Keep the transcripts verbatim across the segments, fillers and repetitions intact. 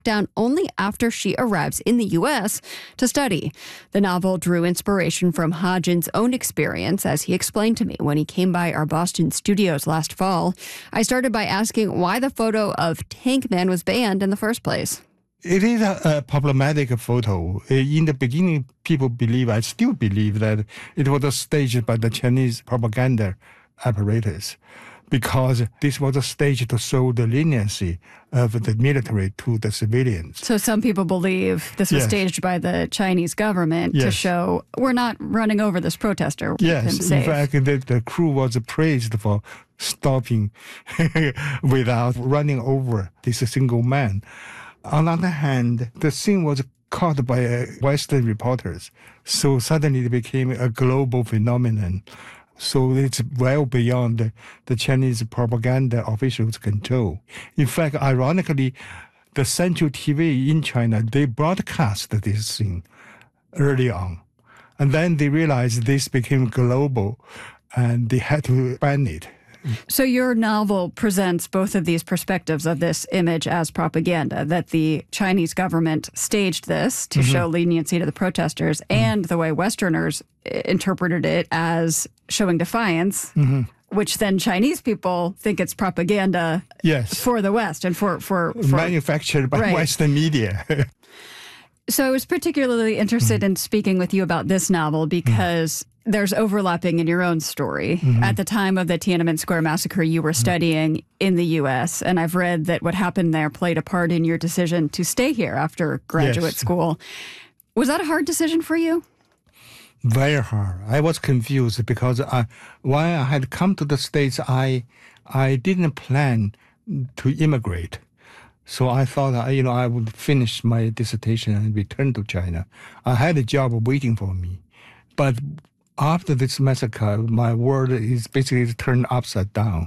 down only after she arrives in the U S to study. The novel drew inspiration from Ha-Jin's own experience, as he explained to me when he came by our Boston studios last fall. I started by asking why the photo of Tank Man was banned in the first place. It is a, a problematic photo. In the beginning, people believe, I still believe, that it was staged by the Chinese propaganda apparatus, because this was a stage to show the leniency of the military to the civilians. So some people believe this was yes. staged by the Chinese government yes. to show we're not running over this protester. Yes, in fact, the, the crew was praised for stopping without running over this single man. On the other hand, the scene was caught by uh, Western reporters, so suddenly it became a global phenomenon. So it's well beyond the, the Chinese propaganda officials' control. In fact, ironically, the Central T V in China, they broadcast this thing early on. And then they realized this became global, and they had to ban it. So your novel presents both of these perspectives of this image as propaganda, that the Chinese government staged this to mm-hmm. show leniency to the protesters, mm-hmm. and the way Westerners interpreted it as showing defiance, mm-hmm. which then Chinese people think it's propaganda yes. for the West and for... for, for manufactured by right. Western media. So I was particularly interested mm-hmm. in speaking with you about this novel because mm-hmm. there's overlapping in your own story. Mm-hmm. At the time of the Tiananmen Square massacre, you were studying mm-hmm. in the U S, and I've read that what happened there played a part in your decision to stay here after graduate yes. school. Was that a hard decision for you? Very hard. I was confused because I, when I had come to the States, I, I didn't plan to immigrate. So I thought, you know, I would finish my dissertation and return to China. I had a job waiting for me. But after this massacre, my world is basically turned upside down.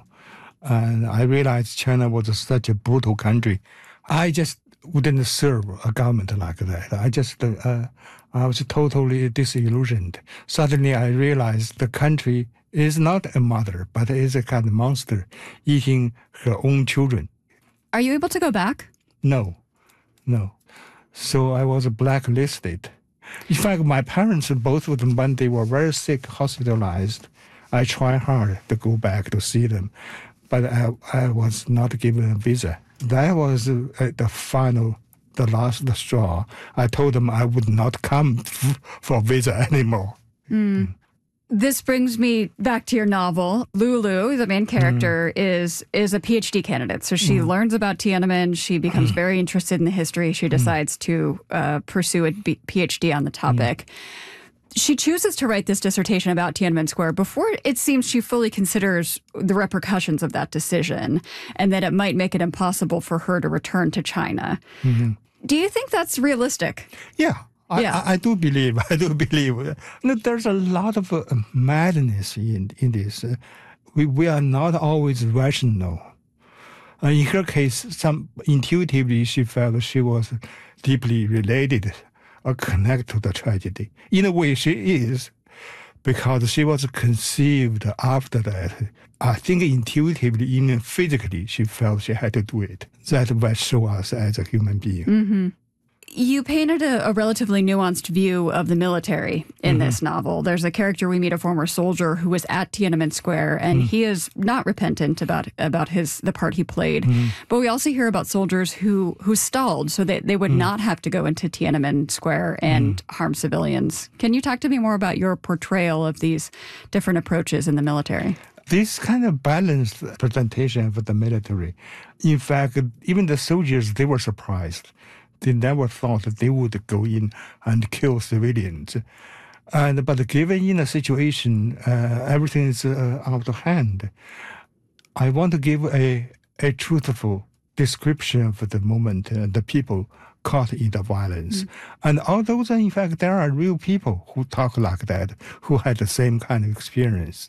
And I realized China was such a brutal country. I just wouldn't serve a government like that. I just, uh, I was totally disillusioned. Suddenly I realized the country is not a mother, but is a kind of monster eating her own children. Are you able to go back? No, no. So I was blacklisted. In fact, my parents, both of them, when they were very sick, hospitalized, I tried hard to go back to see them, but I, I was not given a visa. That was uh, the final, the last straw. I told them I would not come f- for visa anymore. Mm. Mm. This brings me back to your novel. Lulu, the main character, mm. is is a PhD candidate. So she mm. learns about Tiananmen. She becomes mm. very interested in the history. She decides mm. to uh, pursue a B- PhD on the topic. Mm. She chooses to write this dissertation about Tiananmen Square before it seems she fully considers the repercussions of that decision and that it might make it impossible for her to return to China. Mm-hmm. Do you think that's realistic? Yeah. I, yeah. I, I do believe, I do believe. Uh, no, there's a lot of uh, madness in, in this. Uh, we, we are not always rational. Uh, in her case, some intuitively she felt she was deeply related or connected to the tragedy. In a way, she is, because she was conceived after that. I think intuitively, even physically, she felt she had to do it. That's what shows us as a human being. Mm-hmm. You painted a, a relatively nuanced view of the military in mm-hmm. this novel. There's a character we meet, a former soldier who was at Tiananmen Square, and mm-hmm. he is not repentant about about his the part he played. Mm-hmm. But we also hear about soldiers who who stalled so that they would mm-hmm. not have to go into Tiananmen Square and mm-hmm. harm civilians. Can you talk to me more about your portrayal of these different approaches in the military? This kind of balanced presentation of the military. In fact, even the soldiers, they were surprised. They never thought that they would go in and kill civilians. And but given in a situation, uh, everything is uh, out of hand. I want to give a, a truthful description of the moment, uh, the people caught in the violence. Mm. And although, in fact, there are real people who talk like that, who had the same kind of experience.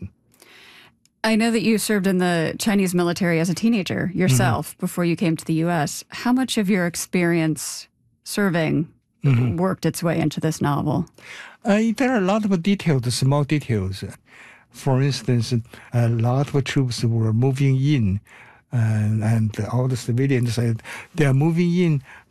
I know that you served in the Chinese military as a teenager yourself mm-hmm. before you came to the U S. How much of your experience serving mm-hmm. worked its way into this novel? Uh, there are a lot of details, small details. For instance, a lot of troops were moving in, uh, and all the civilians said they are moving in